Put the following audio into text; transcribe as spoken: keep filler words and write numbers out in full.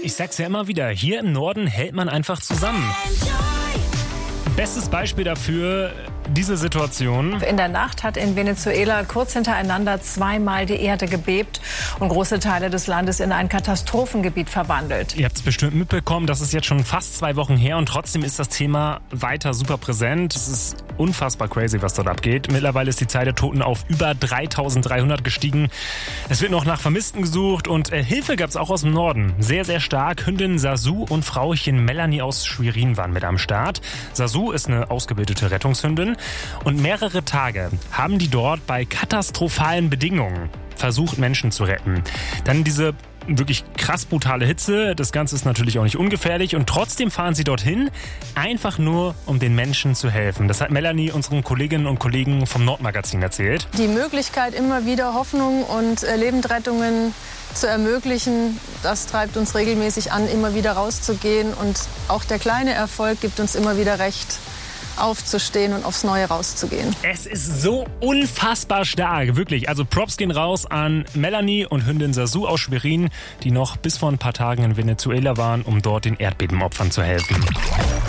Ich sag's ja immer wieder, hier im Norden hält man einfach zusammen. Bestes Beispiel dafür, diese Situation. In der Nacht hat in Venezuela kurz hintereinander zweimal die Erde gebebt und große Teile des Landes in ein Katastrophengebiet verwandelt. Ihr habt es bestimmt mitbekommen, das ist jetzt schon fast zwei Wochen her und trotzdem ist das Thema weiter super präsent. Es ist unfassbar crazy, was dort abgeht. Mittlerweile ist die Zahl der Toten auf über dreitausenddreihundert gestiegen. Es wird noch nach Vermissten gesucht und äh, Hilfe gab es auch aus dem Norden. Sehr, sehr stark. Hündin Sasu und Frauchen Melanie aus Schwerin waren mit am Start. Sasu ist eine ausgebildete Rettungshündin. Und mehrere Tage haben die dort bei katastrophalen Bedingungen versucht, Menschen zu retten. Dann diese wirklich krass brutale Hitze. Das Ganze ist natürlich auch nicht ungefährlich. Und trotzdem fahren sie dorthin, einfach nur, um den Menschen zu helfen. Das hat Melanie unseren Kolleginnen und Kollegen vom Nordmagazin erzählt. Die Möglichkeit, immer wieder Hoffnung und Lebendrettungen zu ermöglichen, das treibt uns regelmäßig an, immer wieder rauszugehen. Und auch der kleine Erfolg gibt uns immer wieder recht, aufzustehen und aufs Neue rauszugehen. Es ist so unfassbar stark, wirklich. Also Props gehen raus an Melanie und Hündin Sasu aus Schwerin, die noch bis vor ein paar Tagen in Venezuela waren, um dort den Erdbebenopfern zu helfen.